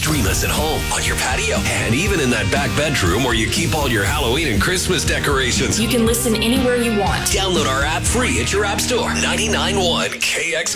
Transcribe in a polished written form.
Stream us at home, on your patio, and even in that back bedroom where you keep all your Halloween and Christmas decorations. You can listen anywhere you want. Download our app free at your app store. 99.1 KX